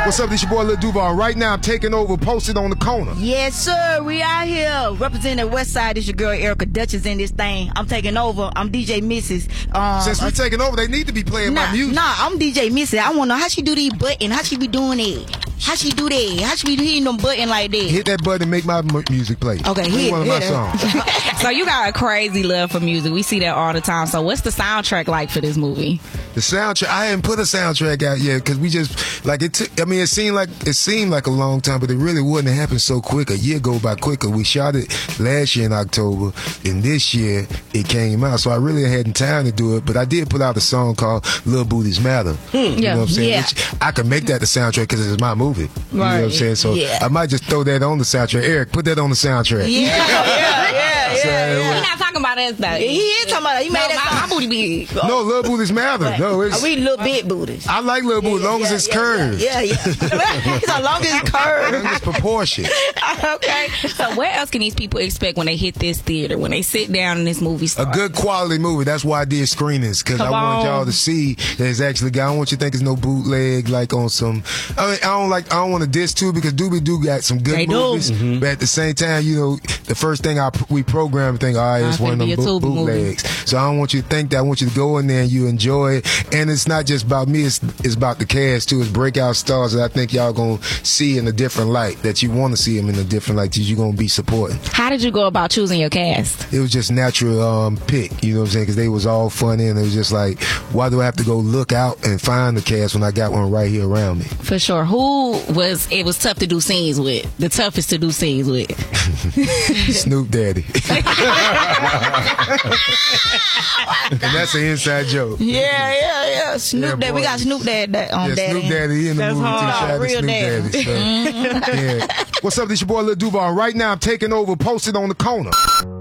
What's up? This your boy Lil Duval. Right now, I'm taking over, posted on the corner. Yes, sir. We out here representing the West Side. This your girl Erica Duchess in this thing. I'm taking over. I'm DJ Mrs. Since we taking over, they need to be playing my music. Nah, I'm DJ Mrs. I want to know how she do these buttons. How she be doing it? How she do that? How she be hitting them buttons like that? Hit that button and make my music play. Okay, hit one of my songs. So you got a crazy love for music. We see that all the time. So what's the soundtrack like for this movie? The soundtrack, I hadn't put a soundtrack out yet because we just like it. It seemed like a long time, but it really wouldn't have happened so quick. A year go by quicker. We shot it last year in October, and this year it came out. So I really hadn't time to do it, but I did put out a song called "Little Booties Matter." You know what I'm saying? Yeah. Which I can make that the soundtrack because it's my movie. You know what I'm saying? So I might just throw that on the soundtrack. Eric, put that on the soundtrack. We're not talking about us though. He is talking about. He made that my booty big. No, Little Booties Matter. Right. No, it's. We little big booties. I like little booties, as long as it's curved. Yeah. It's as long as it's curved. As long as it's proportioned. Okay. So what else can these people expect when they hit this theater, when they sit down in this movie A good quality movie. That's why I did screenings, because I want y'all to see that it's actually good. I don't want you to think it's no bootleg like on some. I mean, I don't want to diss too, because Doobie Doo got some good movies. But at the same time, you know, the first thing we program think, all right, it's one of them bootlegs. So I don't want you to think that. I want you to go in there and you enjoy it. And it's not just about me, it's about the cast too. It's breakout stars that I think y'all gonna see in a different light, that you want to see them in a different light, that you're gonna be supporting. How did you go about choosing your cast? It was just natural pick, you know what I'm saying? Because they was all funny, and it was just like, why do I have to go look out and find the cast when I got one right here around me? For sure. It was tough to do scenes with? The toughest to do scenes with? Snoop Daddy. And that's an inside joke. Yeah. Snoop Daddy. We got Snoop Daddy on Daddy. Snoop Daddy in the movie too. Shout out to Real Snoop Daddy. So, yeah. What's up? This your boy Lil Duval. Right now, I'm taking over, posted on the corner.